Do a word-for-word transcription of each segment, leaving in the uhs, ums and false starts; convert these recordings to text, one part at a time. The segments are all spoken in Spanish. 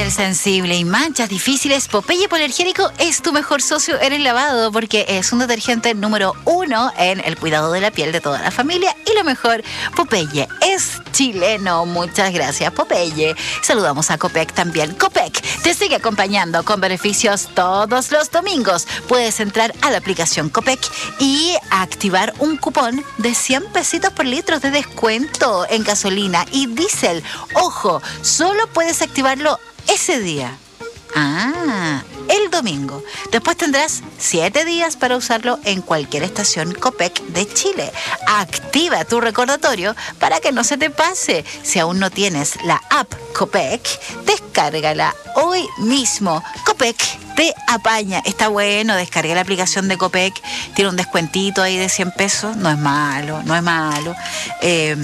piel sensible y manchas difíciles, Popeye Polergénico es tu mejor socio en el lavado porque es un detergente número uno en el cuidado de la piel de toda la familia. Y lo mejor, Popeye es chileno. Muchas gracias, Popeye. Saludamos a Copec también. Copec te sigue acompañando con beneficios todos los domingos. Puedes entrar a la aplicación Copec y activar un cupón de cien pesitos por litro de descuento en gasolina y diésel. Ojo, solo puedes activarlo ese día. Ah, el domingo. Después tendrás siete días para usarlo en cualquier estación Copec de Chile. Activa tu recordatorio para que no se te pase. Si aún no tienes la app Copec, descárgala hoy mismo. Copec te apaña. Está bueno, descarga la aplicación de Copec. Tiene un descuentito ahí de cien pesos. No es malo, no es malo. Eh...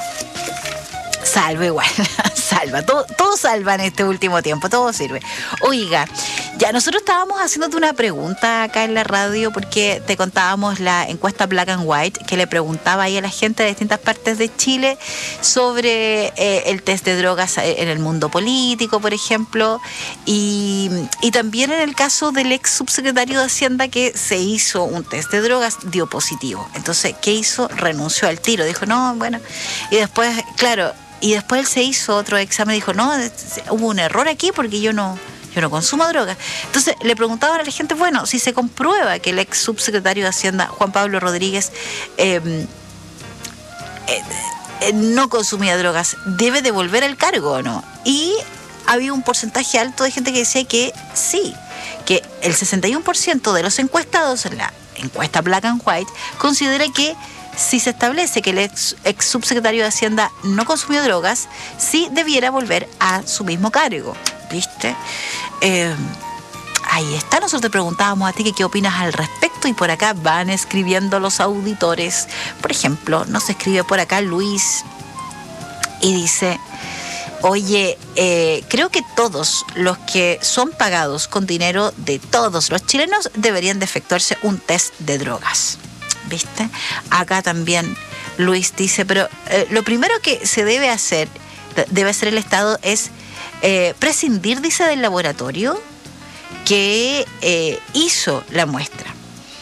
Salva igual, salva, todo, todo salva en este último tiempo, todo sirve. Oiga, ya nosotros estábamos haciéndote una pregunta acá en la radio porque te contábamos la encuesta Black and White que le preguntaba ahí a la gente de distintas partes de Chile sobre eh, el test de drogas en el mundo político, por ejemplo, y, y también en el caso del ex subsecretario de Hacienda que se hizo un test de drogas, dio positivo. Entonces, ¿qué hizo? Renunció al tiro, dijo, no, bueno, y después, claro, y después él se hizo otro examen y dijo, no, hubo un error aquí porque yo no, yo no consumo drogas. Entonces le preguntaban a la gente, bueno, si se comprueba que el ex subsecretario de Hacienda, Juan Pablo Rodríguez, eh, eh, no consumía drogas, ¿debe devolver el cargo o no? Y había un porcentaje alto de gente que decía que sí, que el sesenta y uno por ciento de los encuestados en la encuesta Black and White considera que si se establece que el ex, ex subsecretario de Hacienda no consumió drogas, sí debiera volver a su mismo cargo. ¿Viste? Eh, ahí está. Nosotros te preguntábamos a ti que qué opinas al respecto y por acá van escribiendo los auditores. Por ejemplo, nos escribe por acá Luis y dice, oye, eh, creo que todos los que son pagados con dinero de todos los chilenos deberían de efectuarse un test de drogas. ¿Viste? Acá también Luis dice, pero eh, lo primero que se debe hacer, debe hacer el Estado es eh, prescindir, dice, del laboratorio que eh, hizo la muestra.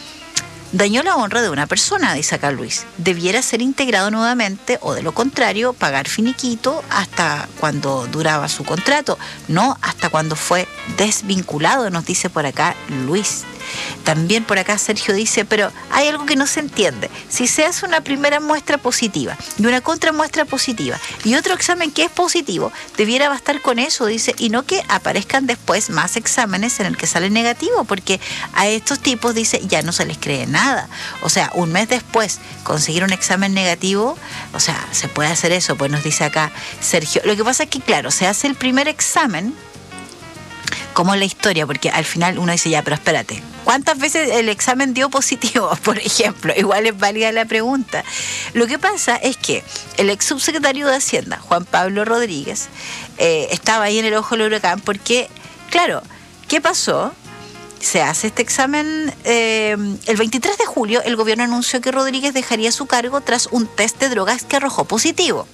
Dañó la honra de una persona, dice acá Luis. Debiera ser integrado nuevamente o de lo contrario, pagar finiquito hasta cuando duraba su contrato, no hasta cuando fue desvinculado, nos dice por acá Luis. También por acá Sergio dice, pero hay algo que no se entiende. Si se hace una primera muestra positiva y una contramuestra positiva y otro examen que es positivo, debiera bastar con eso, dice, y no que aparezcan después más exámenes en el que sale negativo, porque a estos tipos, dice, ya no se les cree nada. O sea, un mes después conseguir un examen negativo, o sea, se puede hacer eso, pues nos dice acá Sergio. Lo que pasa es que, claro, se hace el primer examen, como en la historia, porque al final uno dice, ya, pero espérate, ¿cuántas veces el examen dio positivo, por ejemplo? Igual es válida la pregunta. Lo que pasa es que el ex subsecretario de Hacienda, Juan Pablo Rodríguez, eh, estaba ahí en el ojo del huracán porque, claro, ¿qué pasó? Se hace este examen, eh, el veintitrés de julio el gobierno anunció que Rodríguez dejaría su cargo tras un test de drogas que arrojó positivo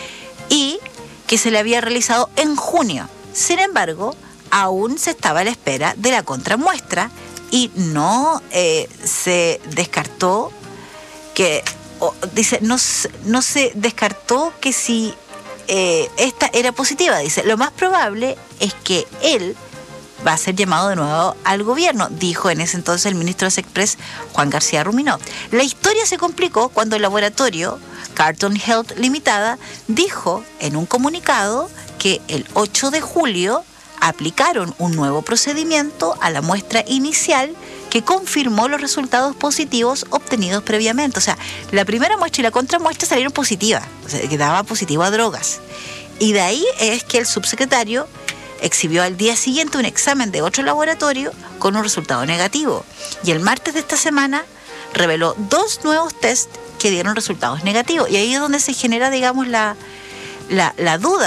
y que se le había realizado en junio. Sin embargo, aún se estaba a la espera de la contramuestra y no eh, se descartó que, o, dice, no, no se descartó que si eh, esta era positiva. Dice, lo más probable es que él va a ser llamado de nuevo al gobierno, dijo en ese entonces el ministro de Sexpress, Juan García Ruminó. La historia se complicó cuando el laboratorio Carton Health Limitada dijo en un comunicado que el ocho de julio aplicaron un nuevo procedimiento a la muestra inicial que confirmó los resultados positivos obtenidos previamente. O sea, la primera muestra y la contramuestra salieron positivas, o sea, que daba positivo a drogas. Y de ahí es que el subsecretario exhibió al día siguiente un examen de otro laboratorio con un resultado negativo. Y el martes de esta semana reveló dos nuevos test que dieron resultados negativos. Y ahí es donde se genera, digamos, la, la, la duda.